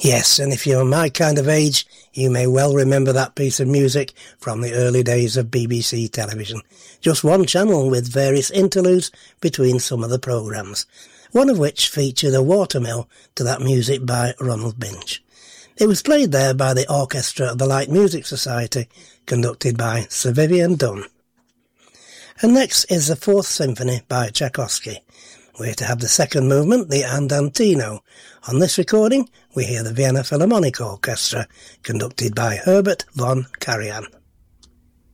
Yes, and if you're my kind of age, you may well remember that piece of music from the early days of BBC television. Just one channel with various interludes between some of the programmes, one of which featured a watermill to that music by Ronald Binge. It was played there by the Orchestra of the Light Music Society, conducted by Sir Vivian Dunn. And next is the Fourth Symphony by Tchaikovsky. We're to have the second movement, the Andantino. On this recording, we hear the Vienna Philharmonic Orchestra, conducted by Herbert von Karajan.